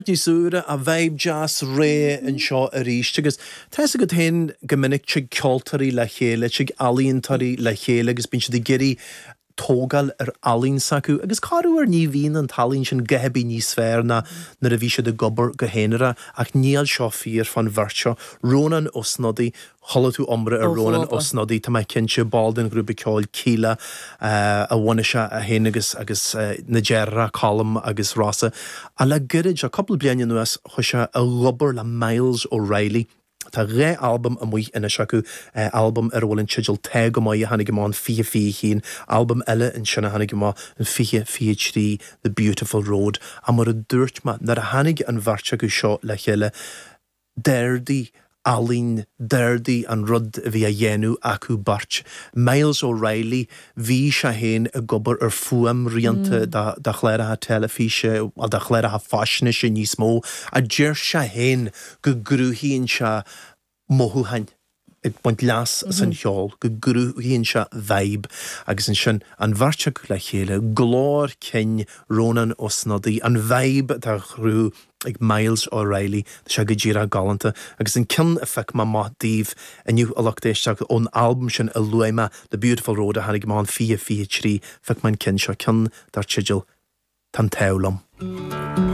Ní súra a bhaib jazz ré an seo a ríist agus Tás go hen gomininic si ceoltarí le chéile, si alíonntarí le chéile agus bin si de geirí tógal alín sacu agus carú ní bhíon an talín sin gehebí ní sfér na a bhí se de gobar go héanara ach níl seo fír fan bhirseo Rónan osnodí chola tú ombre Rónan osnodí tá mai cinse baldin grúpa ceáil cíla a bhaine se a héana agus na Gerra colm agus rása a le gairid a couple bliana nuas chu se a gobar le Miles O'Reilly. Tá ré album a mui ina seacu album bhfuil an sigil te go mai a hanig go máin fi hín album eile in sinna hanig go má an fi trí The Beautiful Road a mar a dúirt ma nar a hanig an bharse go seo le chéile déirdaí alín déirdaí an rud a bhí a dhéanú acu bart. Miles O'Reilly bhí se héin a gobar fuam rianta da chléirethe telefíse a da chléirethe fáisne sin níos mó a dúir se héin go grúhíonn se mothúhain ag buint leas san cheol go grúhíonn se bhaib agus an sin an bharteach le chéile glór cin Rónan osnodí an bhaib tar chrú ag Miles O'Reilly se go ddíra galanta agus an cin a feic má mátíomh aniu a lechtéisteach ón album sin a luime The Beautiful Road a hanig má fi trí feic man cin seo cin dar sigil tan telam.